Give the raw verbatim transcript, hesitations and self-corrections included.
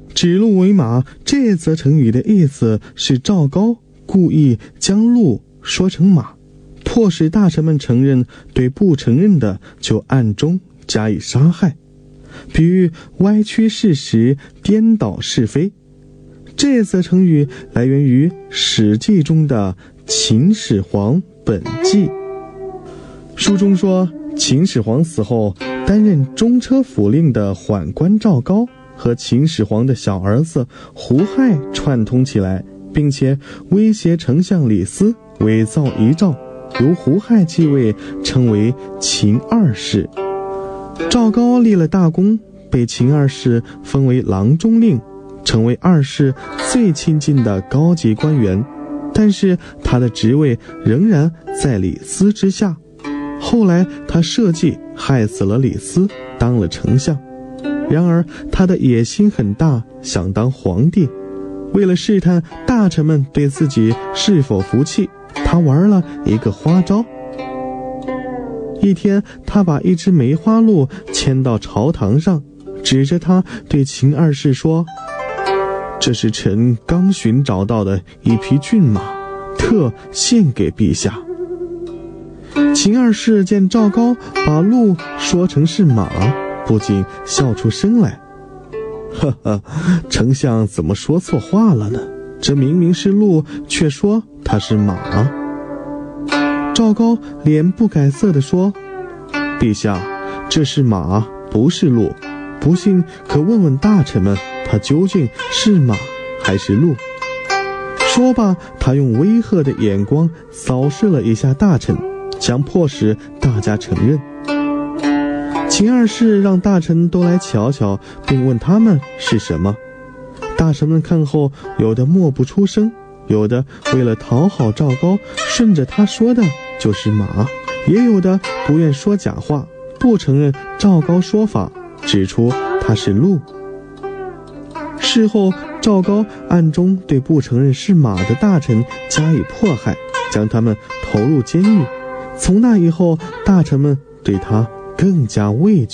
指鹿为马这则成语的意思是赵高故意将鹿说成马，迫使大臣们承认，对不承认的就暗中加以杀害，比喻歪曲事实，颠倒是非。这则成语来源于《史记》中的秦始皇本纪。书中说，秦始皇死后，担任中车府令的宦官赵高和秦始皇的小儿子胡亥串通起来，并且威胁丞相李斯伪造遗诏，由胡亥继位，称为秦二世。赵高立了大功，被秦二世封为郎中令，成为二世最亲近的高级官员，但是他的职位仍然在李斯之下。后来他设计害死了李斯，当了丞相。然而他的野心很大，想当皇帝。为了试探大臣们对自己是否服气，他玩了一个花招。一天，他把一只梅花鹿牵到朝堂上，指着它对秦二世说：这是臣刚寻找到的一匹骏马，特献给陛下。秦二世见赵高把鹿说成是马，不禁笑出声来。呵呵，丞相怎么说错话了呢？这明明是鹿，却说它是马。赵高脸不改色地说：陛下，这是马，不是鹿，不信可问问大臣们，它究竟是马还是鹿。说罢，他用威吓的眼光扫视了一下大臣，想迫使大家承认。秦二世让大臣都来瞧瞧，并问他们是什么。大臣们看后，有的默不出声，有的为了讨好赵高，顺着他说的就是马，也有的不愿说假话，不承认赵高说法，指出他是鹿。事后，赵高暗中对不承认是马的大臣加以迫害，将他们投入监狱。从那以后，大臣们对他更加畏惧。